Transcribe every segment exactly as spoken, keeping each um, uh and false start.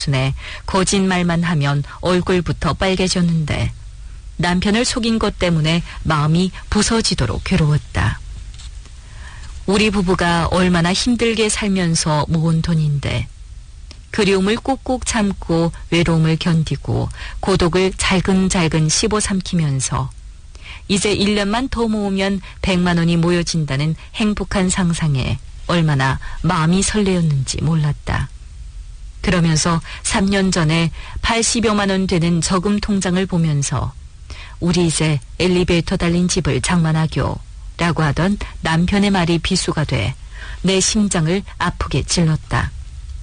순에 거짓말만 하면 얼굴부터 빨개졌는데 남편을 속인 것 때문에 마음이 부서지도록 괴로웠다. 우리 부부가 얼마나 힘들게 살면서 모은 돈인데 그리움을 꾹꾹 참고 외로움을 견디고 고독을 잘근잘근 씹어삼키면서 이제 일 년만 더 모으면 백만 원이 모여진다는 행복한 상상에 얼마나 마음이 설레었는지 몰랐다. 그러면서 삼 년 전에 팔십여만 원 되는 저금 통장을 보면서 우리 이제 엘리베이터 달린 집을 장만하교 라고 하던 남편의 말이 비수가 돼 내 심장을 아프게 찔렀다.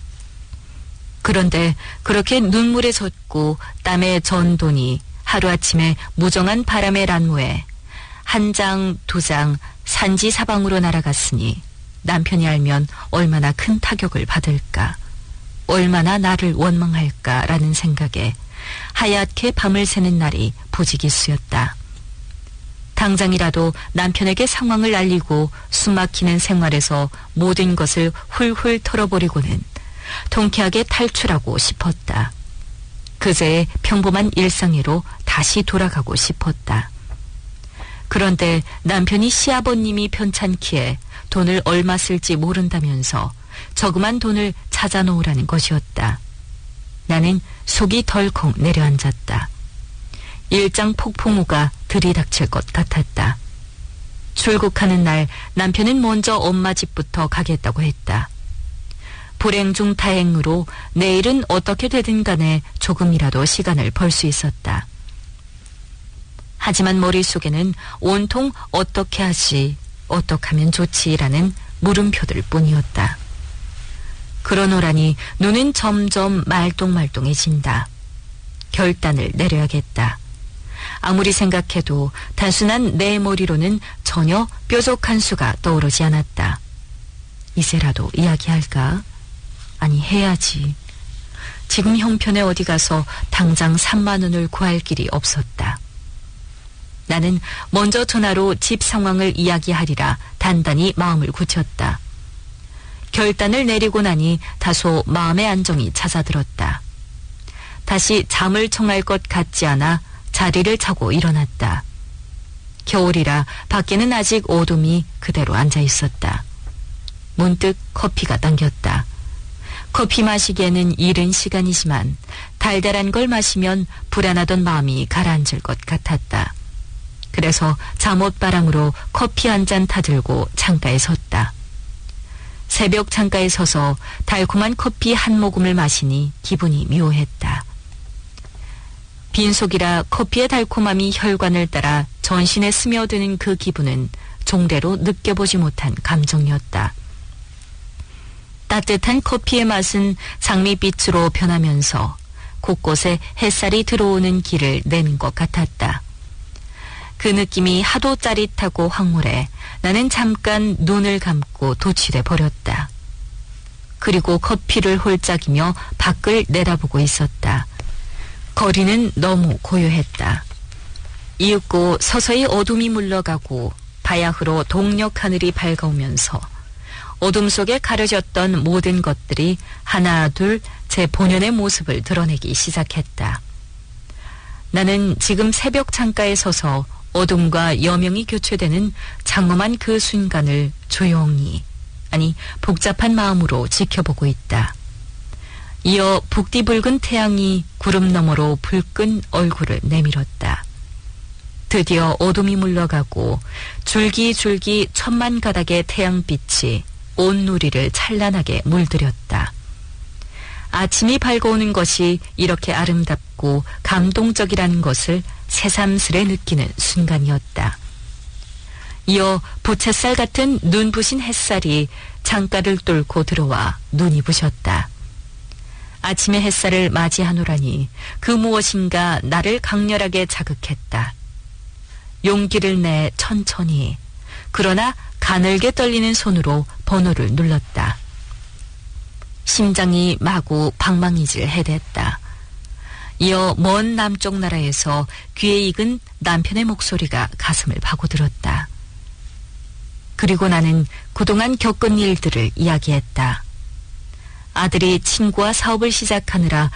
그런데 그렇게 눈물에 젖고 땀에 전 돈이 하루아침에 무정한 바람의 란무에 한 장, 두 장 산지사방으로 날아갔으니 남편이 알면 얼마나 큰 타격을 받을까, 얼마나 나를 원망할까라는 생각에 하얗게 밤을 새는 날이 부지기수였다. 당장이라도 남편에게 상황을 알리고 숨막히는 생활에서 모든 것을 훌훌 털어버리고는 통쾌하게 탈출하고 싶었다. 그제의 평범한 일상으로 다시 돌아가고 싶었다. 그런데 남편이 시아버님이 편찮기에 돈을 얼마 쓸지 모른다면서 저금한 돈을 찾아 놓으라는 것이었다. 나는 속이 덜컥 내려앉았다. 일장 폭풍우가 들이닥칠 것 같았다. 출국하는 날 남편은 먼저 엄마 집부터 가겠다고 했다. 불행 중 다행으로 내일은 어떻게 되든 간에 조금이라도 시간을 벌 수 있었다. 하지만 머릿속에는 온통 어떻게 하지, 어떻게 하면 좋지라는 물음표들 뿐이었다. 그러노라니 눈은 점점 말똥말똥해진다. 결단을 내려야겠다. 아무리 생각해도 단순한 내 머리로는 전혀 뾰족한 수가 떠오르지 않았다. 이제라도 이야기할까? 아니, 해야지. 지금 형편에 어디 가서 당장 삼만 원을 구할 길이 없었다. 나는 먼저 전화로 집 상황을 이야기하리라 단단히 마음을 굳혔다. 결단을 내리고 나니 다소 마음의 안정이 찾아들었다. 다시 잠을 청할 것 같지 않아 자리를 차고 일어났다. 겨울이라 밖에는 아직 어둠이 그대로 앉아 있었다. 문득 커피가 당겼다. 커피 마시기에는 이른 시간이지만 달달한 걸 마시면 불안하던 마음이 가라앉을 것 같았다. 그래서 잠옷바람으로 커피 한 잔 타들고 창가에 섰다. 새벽 창가에 서서 달콤한 커피 한 모금을 마시니 기분이 묘했다. 빈속이라 커피의 달콤함이 혈관을 따라 전신에 스며드는 그 기분은 종래로 느껴보지 못한 감정이었다. 따뜻한 커피의 맛은 장밋빛으로 변하면서 곳곳에 햇살이 들어오는 길을 내는 것 같았다. 그 느낌이 하도 짜릿하고 황홀해 나는 잠깐 눈을 감고 도취돼 버렸다. 그리고 커피를 홀짝이며 밖을 내다보고 있었다. 거리는 너무 고요했다. 이윽고 서서히 어둠이 물러가고 바야흐로 동력 하늘이 밝아오면서 어둠 속에 가려졌던 모든 것들이 하나 둘 제 본연의 모습을 드러내기 시작했다. 나는 지금 새벽 창가에 서서 어둠과 여명이 교체되는 장엄한 그 순간을 조용히, 아니 복잡한 마음으로 지켜보고 있다. 이어 북디붉은 태양이 구름 너머로 붉은 얼굴을 내밀었다. 드디어 어둠이 물러가고 줄기줄기 천만 가닥의 태양빛이 온 누리를 찬란하게 물들였다. 아침이 밝아오는 것이 이렇게 아름답고 감동적이라는 것을 새삼스레 느끼는 순간이었다. 이어 부채살 같은 눈부신 햇살이 창가를 뚫고 들어와 눈이 부셨다. 아침의 햇살을 맞이하노라니 그 무엇인가 나를 강렬하게 자극했다. 용기를 내 천천히, 그러나 가늘게 떨리는 손으로 번호를 눌렀다. 심장이 마구 방망이질 해댔다. 이어 먼 남쪽 나라에서 귀에 익은 남편의 목소리가 가슴을 파고들었다. 그리고 나는 그동안 겪은 일들을 이야기했다. 아들이 친구와 사업을 시작하느라